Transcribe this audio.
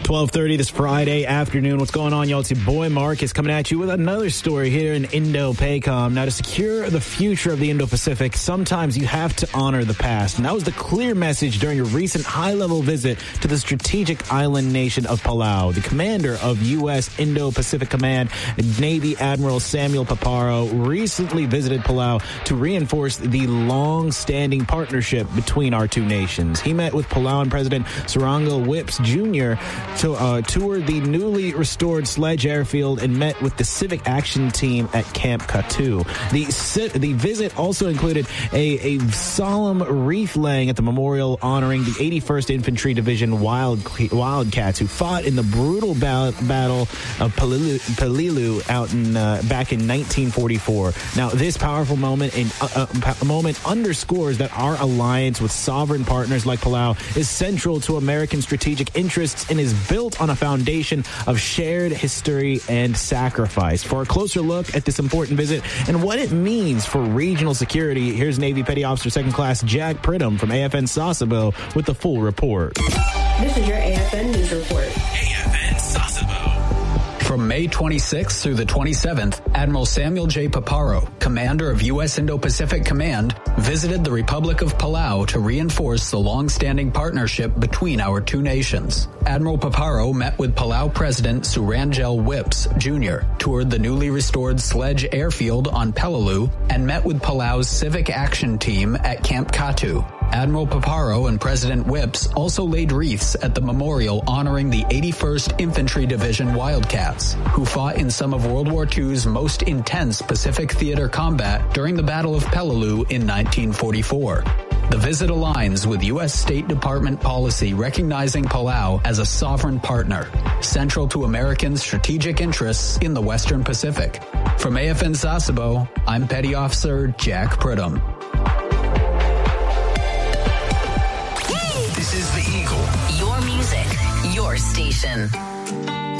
12:30 this Friday afternoon. What's going on, y'all? It's your boy Marcus coming at you with another story here in Indo-PACOM. Now, to secure the future of the Indo-Pacific, sometimes you have to honor the past. And that was the clear message during a recent high-level visit to the strategic island nation of Palau. The commander of U.S. Indo-Pacific Command, Navy Admiral Samuel Paparo, recently visited Palau to reinforce the long-standing partnership between our two nations. He met with Palauan President Surangal Whips Jr., toured the newly restored Sledge Airfield and met with the Civic Action Team at Camp Katu. The visit also included a solemn wreath laying at the memorial honoring the 81st Infantry Division Wildcats who fought in the brutal battle of Palilu out in back in 1944. Now, this powerful moment underscores that our alliance with sovereign partners like Palau is central to American strategic interests and is built on a foundation of shared history and sacrifice. For a closer look at this important visit and what it means for regional security, here's Navy Petty Officer Second Class Jack Pridham from AFN Sasebo with the full report. This is your AFN News Report. AFN Sasebo. From May 26th through the 27th, Admiral Samuel J. Paparo, commander of U.S. Indo-Pacific Command, visited the Republic of Palau to reinforce the long-standing partnership between our two nations. Admiral Paparo met with Palau President Surangal Whips Jr., toured the newly restored Sledge Airfield on Peleliu, and met with Palau's Civic Action Team at Camp Katu. Admiral Paparo and President Whips also laid wreaths at the memorial honoring the 81st Infantry Division Wildcats, who fought in some of World War II's most intense Pacific theater combat during the Battle of Peleliu in 1944. The visit aligns with U.S. State Department policy recognizing Palau as a sovereign partner, central to American strategic interests in the Western Pacific. From AFN Sasebo, I'm Petty Officer Jack Pridham. This is the Eagle. Your music, your station.